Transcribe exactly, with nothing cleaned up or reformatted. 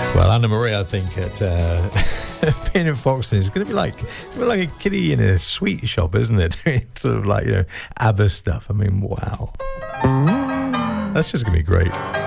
Well, Anna Marie, I think, at uh, being in Foxton is going to be like it's gonna be like a kiddie in a sweet shop, isn't it? Sort of like, you know, ABBA stuff. I mean, wow. That's just going to be great.